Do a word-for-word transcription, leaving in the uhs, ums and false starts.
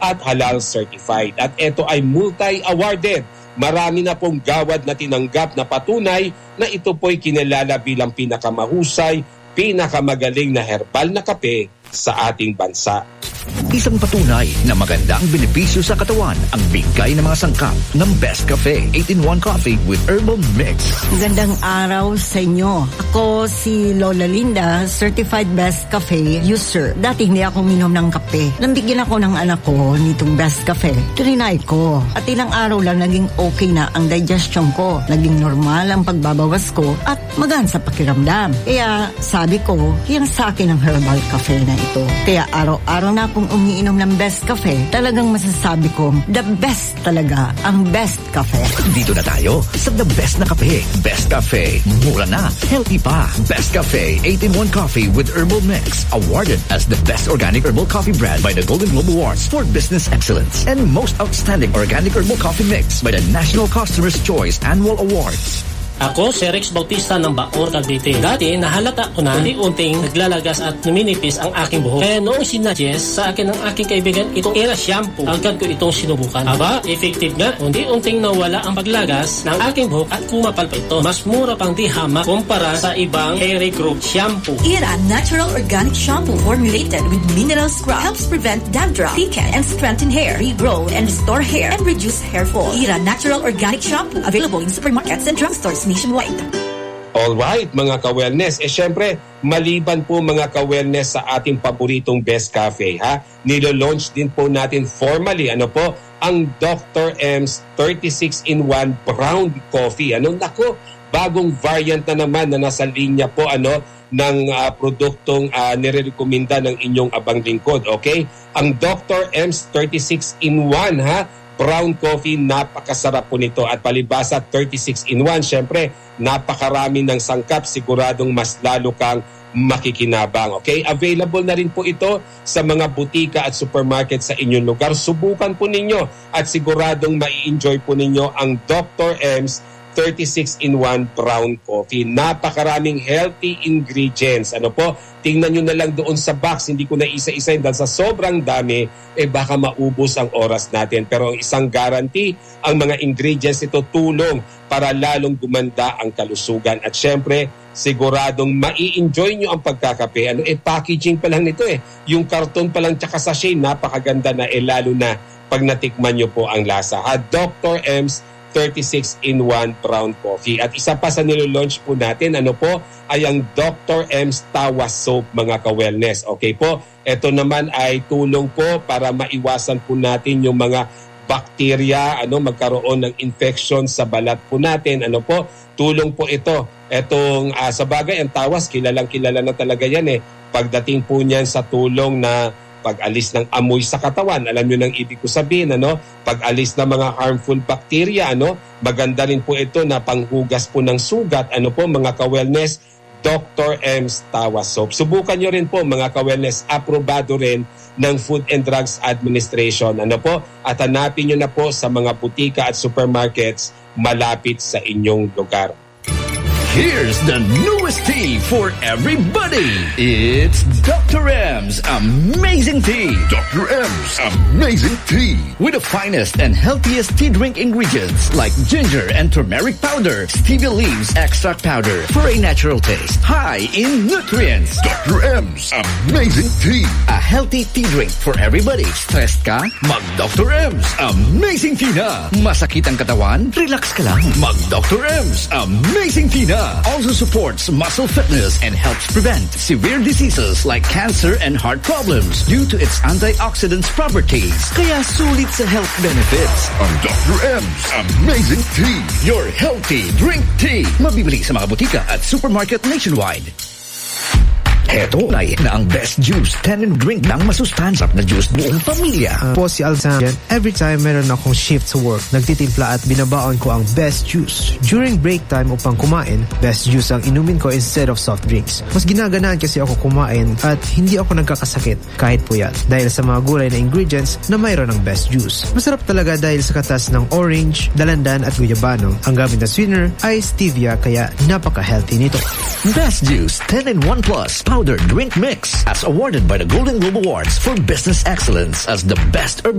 at halal certified. At ito ay multi-awarded. Marami na pong gawad na tinanggap na patunay na ito po'y kinilala bilang pinakamahusay, pinakamagaling na herbal na kape sa ating bansa. Isang patunay na maganda ang benepisyo sa katawan ang bigay ng mga sangkap ng Best Cafe eight in one Coffee with Herbal Mix. Magandang araw sa inyo. Ako si Lola Linda, Certified Best Cafe user. Dati hindi ako minom ng kape. Nambigyan ako ng anak ko nitong Best Cafe. Trinay ko. At ilang araw lang naging okay na ang digestion ko. Naging normal ang pagbabawas ko at magaan sa pakiramdam. Kaya sabi ko, yan sa akin ang herbal cafe na ito. Kaya araw-araw na akong umiinom ng Best Cafe, talagang masasabi ko, the best talaga, ang Best Cafe. Dito na tayo sa the best na kape. Best Cafe. Mura na, healthy pa. Best Cafe eight in one Coffee with Herbal Mix. Awarded as the best organic herbal coffee brand by the Golden Globe Awards for Business Excellence. And most outstanding organic herbal coffee mix by the National Customer's Choice Annual Awards. Ako si Rex Bautista ng Bacoor, Cavite. Dati, nahalata ko na unti-unting naglalagas at numinipis ang aking buhok. Kaya noong sinuggest sa akin ng aking kaibigan itong Era Shampoo, agad ko itong sinubukan. Aba, effective nga. Unti-unting nawala ang paglagas ng aking buhok at kumapal pa ito. Mas mura pang di hamak kumpara sa ibang hair growth shampoo. Era Natural Organic Shampoo formulated with mineral scrub helps prevent dandruff, thicken and strengthen hair, regrow and restore hair, and reduce hair fall. Era Natural Organic Shampoo, available in supermarkets and drugstores nationwide. Alright, mga ka-wellness. Eh syempre, maliban po mga ka-wellness sa ating paboritong Best Cafe, ha? Nilo-launch din po natin formally, ano po, ang Doctor M's thirty-six in one Brown Coffee. Ano, nako, bagong variant na naman na nasa linya po, ano, ng uh, produktong uh, nire-recommenda ng inyong abang lingkod, okay? Ang Doctor M's thirty-six in one, ha? Brown coffee, napakasarap po nito at palibasa thirty-six in one. Syempre, napakarami ng sangkap, siguradong mas lalo kang makikinabang. Okay? Available na rin po ito sa mga butika at supermarket sa inyong lugar. Subukan po ninyo at siguradong mai-enjoy po ninyo ang Doctor M's thirty-six in one Brown Coffee. Napakaraming healthy ingredients. Ano po? Tingnan nyo na lang doon sa box. Hindi ko na isa-isa dahil sa sobrang dami, eh baka maubos ang oras natin. Pero ang isang guarantee, ang mga ingredients ito tulong para lalong gumanda ang kalusugan. At syempre, siguradong mai-enjoy nyo ang pagkakape. Ano, eh, packaging pa lang nito eh. Yung karton pa lang tsaka sachet, napakaganda na eh, lalo na pag natikman nyo po ang lasa. Ha? Doctor M's thirty-six in one Brown Coffee. At isa pa sa nilo-launch po natin, ano po, ay ang Doctor M's Tawa Soap, mga ka-wellness. Okay po, ito naman ay tulong po para maiwasan po natin yung mga bacteria, ano, magkaroon ng infection sa balat po natin. Ano po, tulong po ito. Etong, uh, sa bagay, ang tawas, kilalang kilala na talaga yan eh. Pagdating po niyan sa tulong na pag-alis ng amoy sa katawan, alam nyo nang ibig ko sabihin, ano? Pag-alis ng mga harmful bacteria, ano? Maganda rin po ito na panghugas po ng sugat, ano po, mga ka-wellness, Doctor M's Tawa Soap. Subukan nyo rin po, mga ka-wellness, aprobado rin ng Food and Drugs Administration, ano po? At hanapin nyo na po sa mga butika at supermarkets malapit sa inyong lugar. Here's the newest tea for everybody. It's Doctor M's Amazing Tea. Doctor M's Amazing Tea. With the finest and healthiest tea drink ingredients like ginger and turmeric powder, stevia leaves extract powder for a natural taste, high in nutrients. Doctor M's Amazing Tea. A healthy tea drink for everybody. Stressed ka? Mag Doctor M's Amazing Tea na. Masakit ang katawan? Relax ka lang. Mag Doctor M's Amazing Tea na. Also supports muscle fitness and helps prevent severe diseases like cancer and heart problems due to its antioxidants properties. Kaya sulit sa health benefits. Ang Doctor M's Amazing Tea. Your healthy drink tea. Mabibili sa mga butika at supermarket nationwide. Heto ay na ang best juice, ten and drink ng masustansap na juice buong pamilya. Uh, po si Alexander. Every time meron akong shift sa work, nagtitimpla at binabaon ko ang best juice. During break time upang kumain, best juice ang inumin ko instead of soft drinks. Mas ginaganaan kasi ako kumain at hindi ako nagkakasakit kahit puyat dahil sa mga gulay na ingredients na mayroon ng best juice. Masarap talaga dahil sa katas ng orange, dalandan at guyabano. Ang gamit na sweetener ay stevia kaya napaka-healthy nito. Best Juice ten in one Plus Powder Drink Mix as awarded by the Golden Globe Awards for Business Excellence as the best herbal